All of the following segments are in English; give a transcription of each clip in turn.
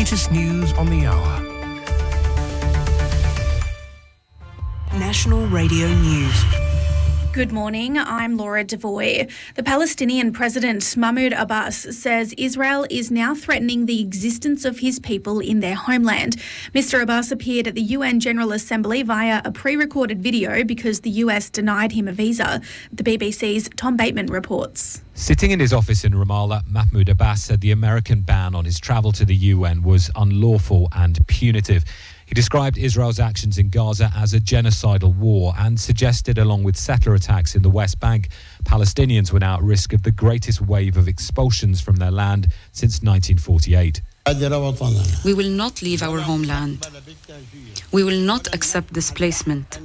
latest news on the hour. National Radio News. Good morning, I'm Laura Devoy. The Palestinian President Mahmoud Abbas says Israel is now threatening the existence of his people in their homeland. Mr Abbas appeared at the UN General Assembly via a pre-recorded video because the US denied him a visa. The BBC's Tom Bateman reports. Sitting in his office in Ramallah, Mahmoud Abbas said the American ban on his travel to the UN was unlawful and punitive. He described Israel's actions in Gaza as a genocidal war and suggested, along with settler attacks in the West Bank, Palestinians were now at risk of the greatest wave of expulsions from their land since 1948. We will not leave our homeland. We will not accept displacement.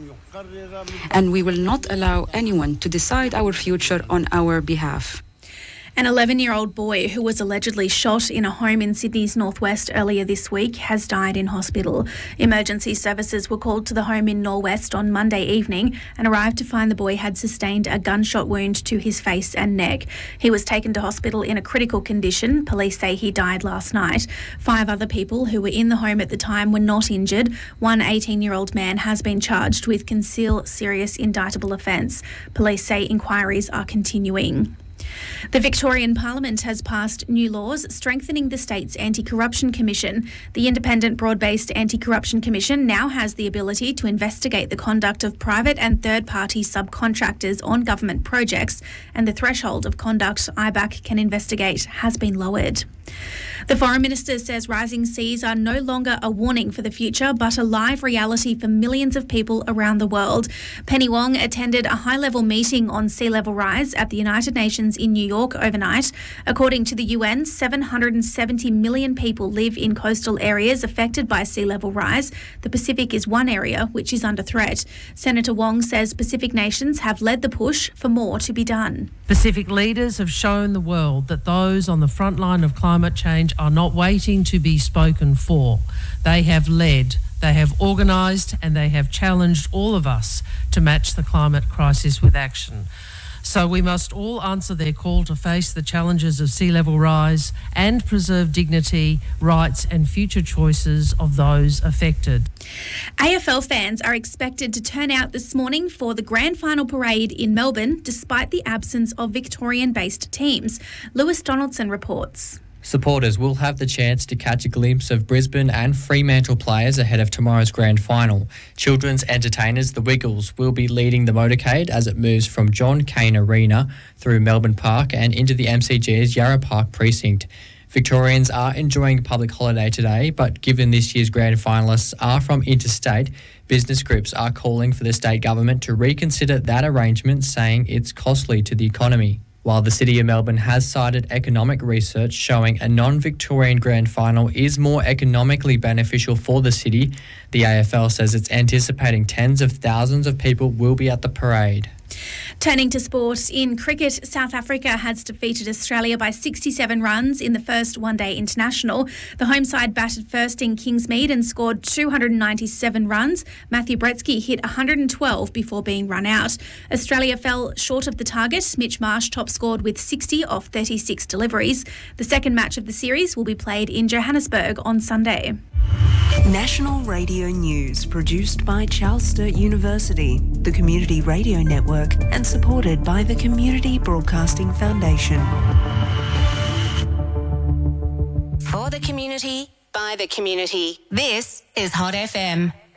And we will not allow anyone to decide our future on our behalf. An 11-year-old boy who was allegedly shot in a home in Sydney's northwest earlier this week has died in hospital. Emergency services were called to the home in Norwest on Monday evening and arrived to find the boy had sustained a gunshot wound to his face and neck. He was taken to hospital in a critical condition. Police say he died last night. 5 other people who were in the home at the time were not injured. One 18-year-old man has been charged with conceal serious indictable offence. Police say inquiries are continuing. The Victorian Parliament has passed new laws strengthening the state's Anti-Corruption Commission. The independent broad-based Anti-Corruption Commission now has the ability to investigate the conduct of private and third-party subcontractors on government projects, and the threshold of conduct IBAC can investigate has been lowered. The Foreign Minister says rising seas are no longer a warning for the future, but a live reality for millions of people around the world. Penny Wong attended a high-level meeting on sea level rise at the United Nations in New York overnight. According to the UN, 770 million people live in coastal areas affected by sea level rise. The Pacific is one area which is under threat. Senator Wong says Pacific nations have led the push for more to be done. Pacific leaders have shown the world that those on the front line of climate change are not waiting to be spoken for. They have led, they have organised, and they have challenged all of us to match the climate crisis with action. So we must all answer their call to face the challenges of sea level rise and preserve dignity, rights and future choices of those affected. AFL fans are expected to turn out this morning for the grand final parade in Melbourne, despite the absence of Victorian-based teams. Lewis Donaldson reports. Supporters will have the chance to catch a glimpse of Brisbane and Fremantle players ahead of tomorrow's grand final. Children's entertainers, the Wiggles, will be leading the motorcade as it moves from John Cain Arena through Melbourne Park and into the MCG's Yarra Park precinct. Victorians are enjoying a public holiday today, but given this year's grand finalists are from interstate, business groups are calling for the state government to reconsider that arrangement, saying it's costly to the economy. While the City of Melbourne has cited economic research showing a non-Victorian grand final is more economically beneficial for the city, the AFL says it's anticipating tens of thousands of people will be at the parade. Turning to sport, in cricket, South Africa has defeated Australia by 67 runs in the first one-day international. The home side batted first in Kingsmead and scored 297 runs. Matthew Bretsky hit 112 before being run out. Australia fell short of the target. Mitch Marsh top scored with 60 off 36 deliveries. The second match of the series will be played in Johannesburg on Sunday. National Radio News, produced by Charles Sturt University, the Community Radio Network, and supported by the Community Broadcasting Foundation. For the community, by the community. This is Hot FM.